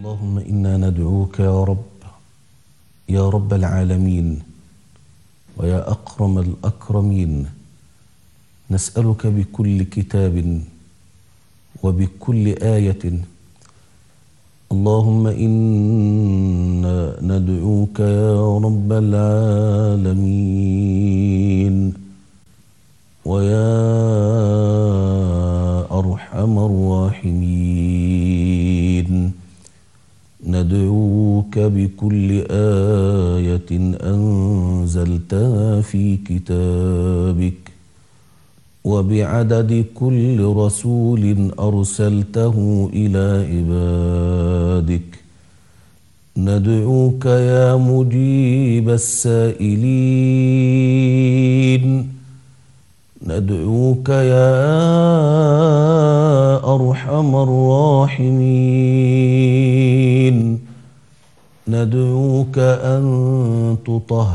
اللهم إنا ندعوك يا رب العالمين ويا أكرم الأكرمين، نسألك بكل كتاب وبكل آية. اللهم إنا ندعوك يا رب العالمين ويا أرحم الراحمين، ندعوك بكل آية أنزلتها في كتابك وبعدد كل رسول أرسلته إلى عبادك. ندعوك يا مجيب السائلين، ندعوك يا أرحم الراحمين، ندعوك أن تطهر